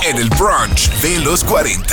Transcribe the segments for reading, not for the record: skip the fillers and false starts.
en el brunch de los 40.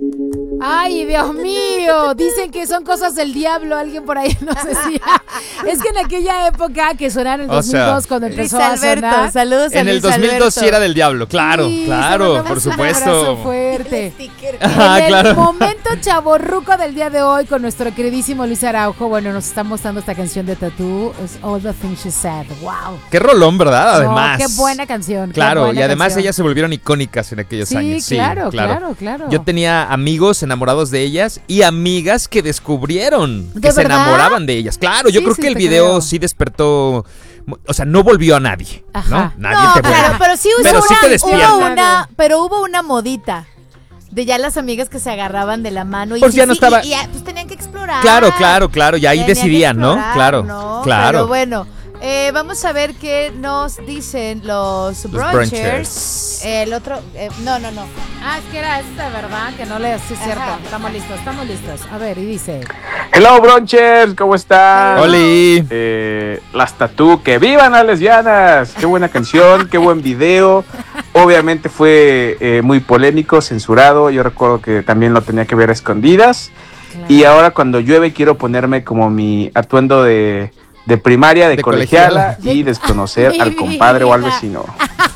Ay, Dios mío, dicen que son cosas del diablo, alguien por ahí nos decía. Es que en aquella época que sonaron en el 2002 cuando empezó a sonar. Saludos a En el Luis 2002 Alberto. sí era del diablo, claro, Sí, claro, te por mandamos un abrazo supuesto. fuerte. Ah, En el claro. momento chavorruco del día de hoy con nuestro queridísimo Luis Araujo, bueno, nos está mostrando esta canción de Tatú, es All the Things She Said. Wow. Qué rolón, ¿verdad? Además. No, qué buena canción. Claro, y además canción. ellas se volvieron icónicas en aquellos años. Sí, claro. Yo tenía amigos enamorados de ellas y amigas que descubrieron que ¿De se verdad? enamoraban de ellas. Claro, yo Sí, creo sí, que el te video creo. sí despertó, o sea, no volvió a nadie, Ajá. ¿no? Nadie te vuelve. Claro, pero sí, Pero sí te despierta. hubo una modita de ya las amigas que se agarraban de la mano y Pues ya no estaba- pues tenían que explorar. Claro, y ahí Tenían que decidían, ¿no? explorar, Claro. Pero bueno, vamos a ver qué nos dicen los brunchers. El otro, no. Ah, es que era esta, ¿verdad? Que no le... Sí, es cierto. Ajá. Estamos listos. A ver, y dice... Hello, Bronchers, ¿cómo están? Oli. Las Tatú, que vivan las lesbianas. Qué buena canción, qué buen video. Obviamente fue muy polémico, censurado. Yo recuerdo que también lo tenía que ver a escondidas. Claro. Y ahora cuando llueve quiero ponerme como mi atuendo de primaria, de De colegiala, colegiala. y desconocer Mi al compadre o al vida. vecino.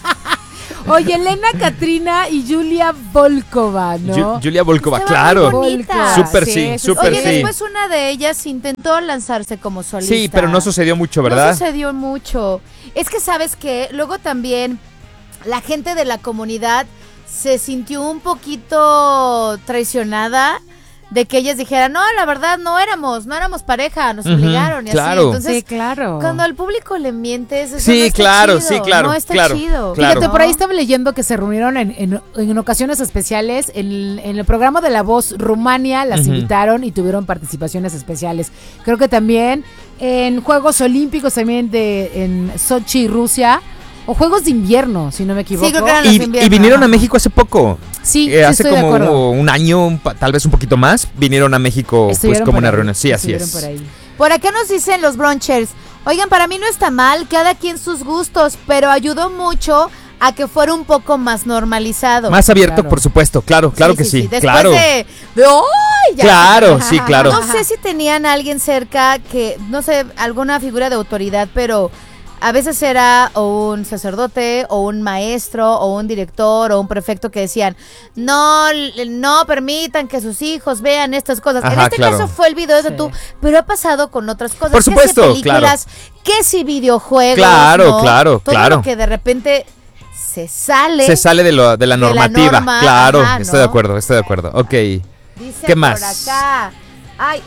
Oye, Elena Katrina y Julia Volkova, ¿no? Julia Volkova, Estaba claro. muy bonita. Súper sí, súper Oye, sí. después una de ellas intentó lanzarse como solista. Sí, pero no sucedió mucho, ¿verdad? No sucedió mucho. Es que, ¿sabes qué? Luego también la gente de la comunidad se sintió un poquito traicionada de que ellas dijeran, no, la verdad no éramos pareja, nos Ujú, obligaron y claro. así. Entonces, Sí, claro. cuando al público le mientes, eso Sí, no está claro, chido, sí, claro, no está claro, chido. claro. Fíjate, ¿no? por ahí estaba leyendo que se reunieron en ocasiones especiales. En el programa de La Voz Rumania las Ujú. invitaron y tuvieron participaciones especiales. Creo que también en Juegos Olímpicos, también en Sochi, Rusia, o Juegos de Invierno, si no me equivoco. Sí, creo que eran los Y inviernos. vinieron a México hace poco. Sí, Hace estoy de acuerdo. como un año, tal vez un poquito más, vinieron a México pues Estuvieron como por una ahí, reunión. Sí, así estuvieron es. por ahí. Por acá nos dicen los brunchers, oigan, para mí no está mal, cada quien sus gustos, pero ayudó mucho a que fuera un poco más normalizado. Más abierto, Claro. por supuesto, claro que sí, Después claro. de ¡ay! Ya. Claro, sí, claro. No sé si tenían a alguien cerca que, no sé, alguna figura de autoridad, pero a veces era o un sacerdote, o un maestro, o un director, o un prefecto que decían, no permitan que sus hijos vean estas cosas. En Ajá, este claro. caso fue el video de Sí. tú, pero ha pasado con otras cosas. Por que si supuesto, películas, que si videojuegos, Claro, ¿no? claro, Todo claro. lo que de repente se sale. Se sale de la normativa, norma, claro, ajá, estoy de ¿no? acuerdo, ok. Dice ¿Qué más? por acá. Ay,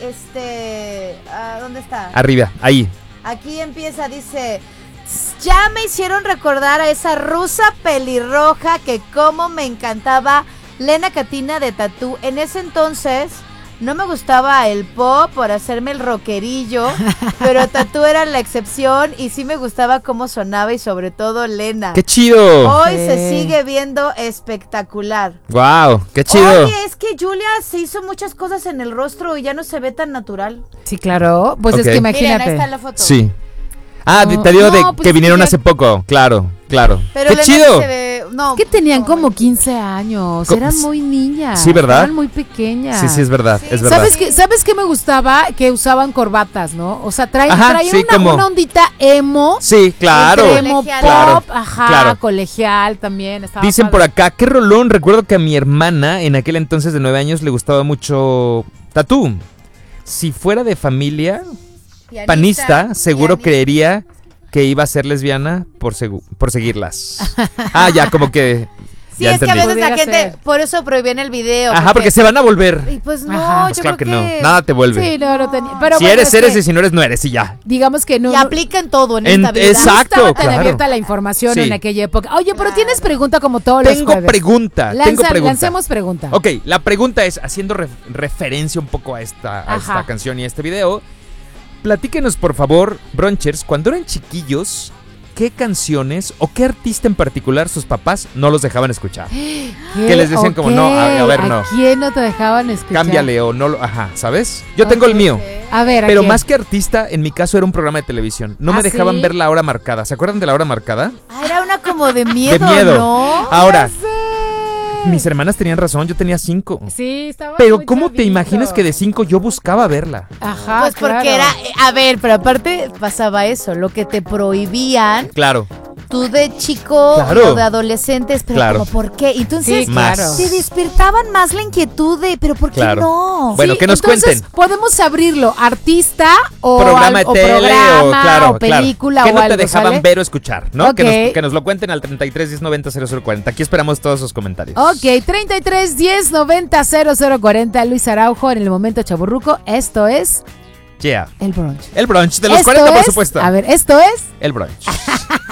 ¿dónde está? Arriba, ahí. Aquí empieza, dice, ya me hicieron recordar a esa rusa pelirroja que como me encantaba Lena Katina de Tatú. En ese entonces no me gustaba el pop por hacerme el rockerillo, pero Tatú era la excepción y sí me gustaba cómo sonaba y sobre todo Lena. ¡Qué chido! Hoy Sí. se sigue viendo espectacular. ¡Wow! ¡Qué chido! Oye, es que Julia se hizo muchas cosas en el rostro y ya no se ve tan natural. Sí, claro. Pues Ok. es que Miren, ahí imagínate. está la foto. Sí. Ah, No, te digo de no, pues que es que vinieron ya- hace poco, claro. Pero ¡Qué Lena chido! se ve- no, Es que tenían no, como 15 años, Co- eran muy niñas. Sí, ¿verdad? Eran muy pequeñas. Sí, es verdad, Sí. es verdad. ¿Sabes qué me gustaba? Que usaban corbatas, ¿no? O sea, traían Ajá, sí, como- una ondita emo. Sí, claro. entre emo, Colegial. pop, Claro, ajá, claro. colegial también. Estaba Dicen por padre. acá, qué rolón. Recuerdo que a mi hermana, en aquel entonces de 9 años, le gustaba mucho Tatú. Si fuera de familia pianista, panista, seguro pianista. creería que iba a ser lesbiana por seguirlas. Ah, ya, como que... Sí, ya es que a entendí. veces la Pudiera gente, ser. por eso prohíben el video. Ajá, porque se van a volver. Y pues no, Ajá. Pues yo claro que creo no, nada te vuelve. Sí, no tenía. Pero Si bueno, eres, es eres que, y si no eres, no eres y ya. digamos que no. y no- aplica en todo en En- esta vida. exacto. no estaba tan claro. abierta la información Sí. en aquella época. Oye, pero Claro. tienes pregunta como todos los Tengo jueves. pregunta, Lancemos pregunta. Ok, la pregunta es, haciendo referencia un poco a esta Ajá. canción y a este video, platíquenos por favor, Brunchers, cuando eran chiquillos, ¿qué canciones o qué artista en particular sus papás no los dejaban escuchar? Que les decían como, no, a ver, no. ¿A quién no te dejaban escuchar? Cámbiale o no lo... Ajá, ¿sabes? Yo tengo el mío. A ver, ¿a Pero quién? más que artista, en mi caso era un programa de televisión. No ¿Ah, me dejaban sí? ver la hora marcada. ¿Se acuerdan de la hora marcada? Ah, era una como de miedo, De miedo. ¿no? Ahora, mis hermanas tenían razón, yo tenía 5. Sí, estaba Pero muy ¿cómo te chavito. imaginas que de 5 yo buscaba verla? Ajá, Pues porque claro. era, a ver, pero aparte pasaba eso, lo que te prohibían, Claro. tú de chico Claro. o de adolescentes, pero Claro. como ¿por qué? Entonces Sí, Más. claro. te despertaban más la inquietud de, pero ¿por qué Claro. no? Bueno, que nos entonces, cuenten. podemos abrirlo, artista o Programa de tele programa, claro, o película ¿Qué o no algo, te dejaban ¿sale? ver o escuchar, ¿no? Ok. Que nos lo cuenten al 33 10 90 0040. Aquí esperamos todos sus comentarios. Ok, 33 10 90 0040. Luis Araujo en el momento chaburruco. Esto es Yeah. el brunch. El brunch de los Esto 40, por es- supuesto. A ver, esto es El brunch.